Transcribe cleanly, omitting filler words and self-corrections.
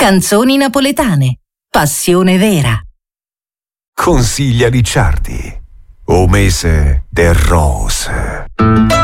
Canzoni napoletane. Passione vera. Consiglia Ricciardi. O mese de rose.